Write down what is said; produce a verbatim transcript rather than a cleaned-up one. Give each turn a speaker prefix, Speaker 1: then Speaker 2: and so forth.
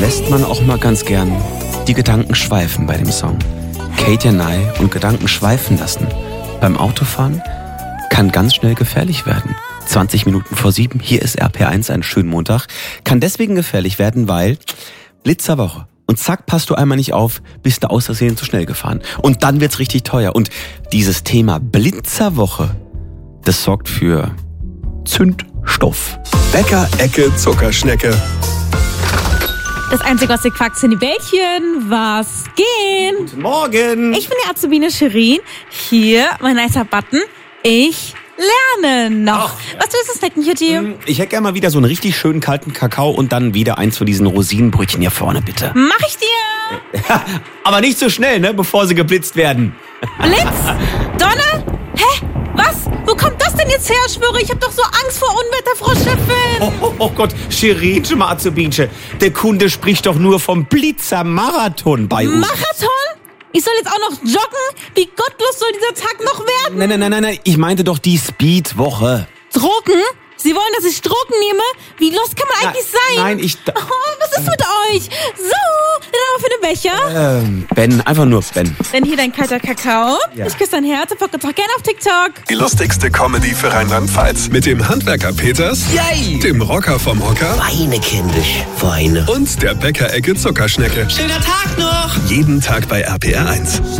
Speaker 1: Lässt man auch mal ganz gern die Gedanken schweifen bei dem Song. Katie Nye und Gedanken schweifen lassen beim Autofahren kann ganz schnell gefährlich werden. zwanzig Minuten vor sieben, hier ist R P R eins, einen schönen Montag. Kann deswegen gefährlich werden, weil Blitzerwoche. Und zack, passt du einmal nicht auf, bist du aus Versehen zu schnell gefahren. Und dann wird's richtig teuer. Und dieses Thema Blitzerwoche, das sorgt für Zündstoff.
Speaker 2: Bäcker-Ecke Zuckerschnecke.
Speaker 3: Das Einzige, was ihr quackt, sind die Bällchen. Was gehen?
Speaker 1: Guten Morgen.
Speaker 3: Ich bin die Azubine Shirin. Hier, mein nicer Button. Ich lerne noch.
Speaker 1: Ach.
Speaker 3: Was willst du snacken, Jutti?
Speaker 1: Ich hätte gerne mal wieder so einen richtig schönen kalten Kakao und dann wieder eins von diesen Rosinenbrötchen hier vorne, bitte.
Speaker 3: Mach ich dir.
Speaker 1: Aber nicht so schnell, ne, bevor sie geblitzt werden.
Speaker 3: Blitz? Donner? Hä? Was? Wo kommt das denn jetzt her, schwöre? Ich hab doch so Angst vor Unwetter, Frau Chefin.
Speaker 1: Oh, oh, oh Gott, Shirin, mal Azubinche. Der Kunde spricht doch nur vom Blitzermarathon bei uns.
Speaker 3: Marathon? Ich soll jetzt auch noch joggen? Wie gottlos soll dieser Tag noch werden?
Speaker 1: Nein, nein, nein, nein, nein, ich meinte doch die Speedwoche.
Speaker 3: Drogen? Sie wollen, dass ich Drogen nehme? Wie lost kann man eigentlich sein?
Speaker 1: Nein, ich...
Speaker 3: Oh, was ist mit euch? So, dann aber für den Becher.
Speaker 1: Ähm, Ben, einfach nur Ben.
Speaker 3: Dann hier dein kalter Kakao.
Speaker 1: Ja.
Speaker 3: Ich küsse dein Herz und folgt uns auch gerne auf TikTok.
Speaker 2: Die lustigste Comedy für Rheinland-Pfalz. Mit dem Handwerker Peters,
Speaker 4: Yay!
Speaker 2: dem Rocker vom Hocker
Speaker 4: Weine, kindisch, Weine.
Speaker 2: und der Bäcker-Ecke Zuckerschnecke.
Speaker 4: Schöner Tag noch!
Speaker 2: Jeden Tag bei R P R eins.